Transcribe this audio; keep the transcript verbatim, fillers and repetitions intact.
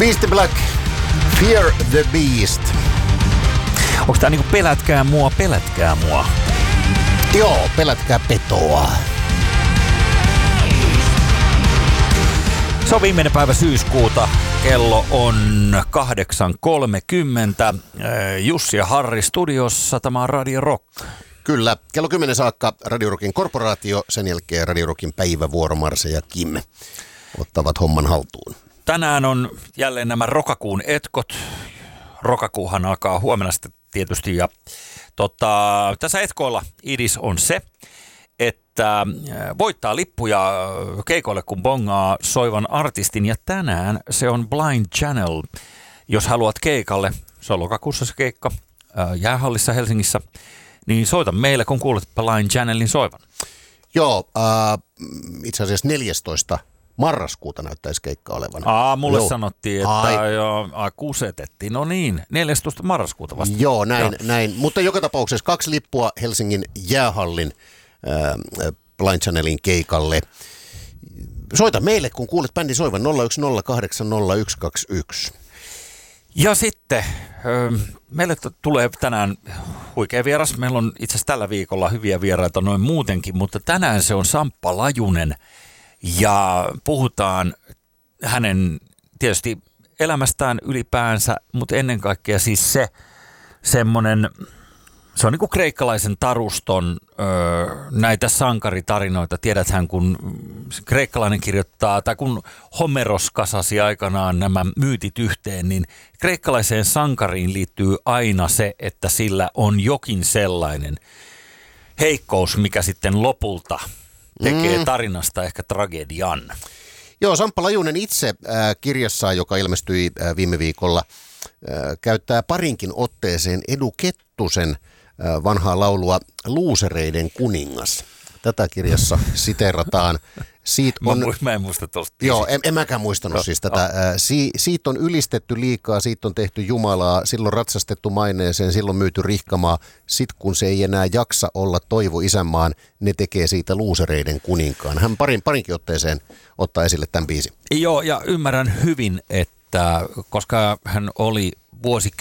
Beastie Black, Fear the Beast. Onko tää niinku pelätkää mua, pelätkää mua? Joo, pelätkää petoa. Se on viimeinen päivä syyskuuta. Kello on kahdeksan kolmekymmentä. Jussi ja Harri studiossa. Tämä on Radio Rock. Kyllä, kello kymmenen saakka Radio Rockin korporaatio, sen jälkeen Radio Rockin päivävuoro Marse ja Kim ottavat homman haltuun. Tänään on jälleen nämä rokakuun etkot. Rokakuuhan alkaa huomenna sitten tietysti. Ja, tota, tässä etkoilla idis on se, että voittaa lippuja keikoille, kun bongaa soivan artistin. Ja tänään se on Blind Channel. Jos haluat keikalle, se on lokakuussa se keikka Jäähallissa Helsingissä, niin soita meille, kun kuulet Blind Channelin soivan. Joo, äh, itse asiassa neljästoista marraskuuta näyttäisi keikka olevan. Aa, mulle Joo. sanottiin, että Ai. jo, a, kusetettiin. No niin, neljästoista marraskuuta vasta. Joo, näin, Joo. näin. Mutta joka tapauksessa kaksi lippua Helsingin Jäähallin äh, Blind Channelin keikalle. Soita meille, kun kuulet bändin soivan nolla yksi nolla kahdeksan nolla yksi kaksi yksi. Ja sitten meille t- tulee tänään huikea vieras. Meillä on itse asiassa tällä viikolla hyviä vieraita noin muutenkin, mutta tänään se on Samppa Lajunen. Ja puhutaan hänen tietysti elämästään ylipäänsä, mutta ennen kaikkea siis se semmoinen, se on niin kuin kreikkalaisen taruston öö, näitä sankaritarinoita. Tiedäthän, kun kreikkalainen kirjoittaa, tai kun Homeros kasasi aikanaan nämä myytit yhteen, niin kreikkalaiseen sankariin liittyy aina se, että sillä on jokin sellainen heikkous, mikä sitten lopulta tekee mm. tarinasta ehkä tragedian. Joo, Samppa Lajunen itse äh, kirjassaan, joka ilmestyi äh, viime viikolla, äh, käyttää parinkin otteeseen Edu Kettusen äh, vanhaa laulua Luusereiden kuningas. Tätä kirjassa siteerataan. Siitä on, mä, mä en muista tosta. Joo, en, en mäkään muistanut no, siis tätä. Oh. Si, siitä on ylistetty liikaa, siitä on tehty Jumalaa, silloin ratsastettu maineeseen, silloin myyty rihkamaa. Sitten kun se ei enää jaksa olla toivo isänmaan, ne tekee siitä luusereiden kuninkaan. Hän parin, parinkin otteeseen ottaa esille tämän biisin. Joo, ja ymmärrän hyvin, että koska hän oli vuosi